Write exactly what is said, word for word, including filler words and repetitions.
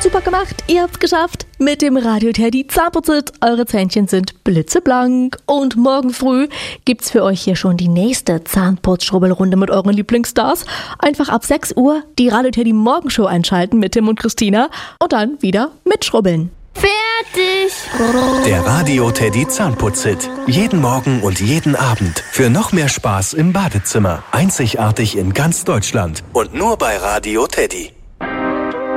Super gemacht, ihr habt's geschafft. Mit dem Radio Teddy Zahnputzit. Eure Zähnchen sind blitzeblank. Und morgen früh gibt's für euch hier schon die nächste Zahnputz-Schrubbelrunde mit euren Lieblingsstars. Einfach ab sechs Uhr die Radio Teddy Morgenshow einschalten mit Tim und Christina und dann wieder mitschrubbeln. Fertig! Der Radio Teddy Zahnputzhit. Jeden Morgen und jeden Abend. Für noch mehr Spaß im Badezimmer. Einzigartig in ganz Deutschland. Und nur bei Radio Teddy.